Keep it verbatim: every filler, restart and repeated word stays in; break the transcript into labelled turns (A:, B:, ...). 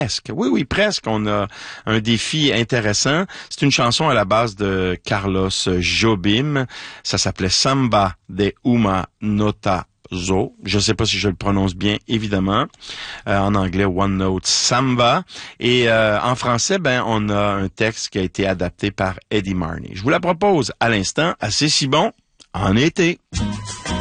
A: Presque. Oui, oui, presque. On a un défi intéressant. C'est une chanson à la base de Carlos Jobim. Ça s'appelait Samba de Uma Nota Zo. Je ne sais pas si je le prononce bien, évidemment. Euh, en anglais, One Note Samba. Et euh, en français, ben, on a un texte qui a été adapté par Eddie Marney. Je vous la propose à l'instant, assez si bon, en été.